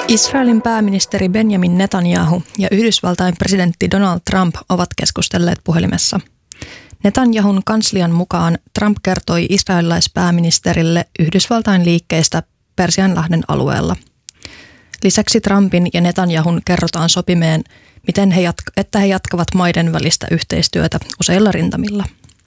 Israelin pääministeri Benjamin Netanyahu ja Yhdysvaltain presidentti Donald Trump ovat keskustelleet puhelimessa. Netanyahun kanslian mukaan Trump kertoi israelilaispääministerille Yhdysvaltain liikkeistä Persianlahden alueella. Lisäksi Trumpin ja Netanyahun kerrotaan sopimeen, että he jatkavat maiden välistä yhteistyötä useilla rintamilla.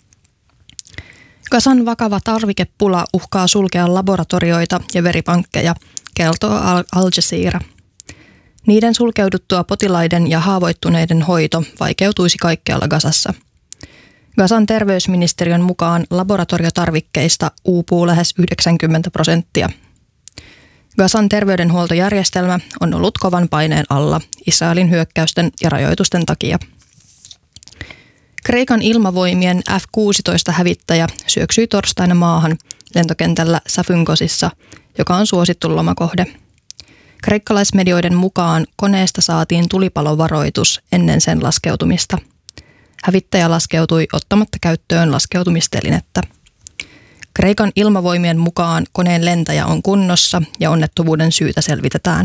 Gazan vakava tarvikepula uhkaa sulkea laboratorioita ja veripankkeja, kertoo Al Jazeera. Niiden sulkeuduttua potilaiden ja haavoittuneiden hoito vaikeutuisi kaikkialla Gazassa. Gazan terveysministeriön mukaan laboratoriotarvikkeista uupuu lähes 90%. Gazan terveydenhuoltojärjestelmä on ollut kovan paineen alla Israelin hyökkäysten ja rajoitusten takia. Kreikan ilmavoimien F-16-hävittäjä syöksyi torstaina maahan lentokentällä Safynkosissa, joka on suosittu lomakohde. Kreikkalaismedioiden mukaan koneesta saatiin tulipalovaroitus ennen sen laskeutumista. Hävittäjä laskeutui ottamatta käyttöön laskeutumistelinettä. Kreikan ilmavoimien mukaan koneen lentäjä on kunnossa ja onnettomuuden syytä selvitetään.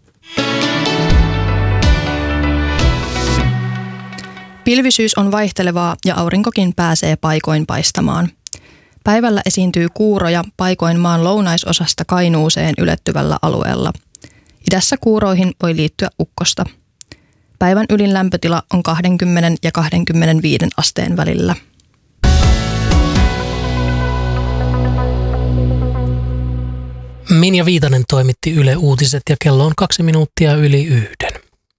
Pilvisyys on vaihtelevaa ja aurinkokin pääsee paikoin paistamaan. Päivällä esiintyy kuuroja paikoin maan lounaisosasta Kainuuseen ylettyvällä alueella. Idässä kuuroihin voi liittyä ukkosta. Päivän ylin lämpötila on 20 ja 25 asteen välillä. Minja Viitanen toimitti Yle Uutiset ja kello on 2 minuuttia yli 1.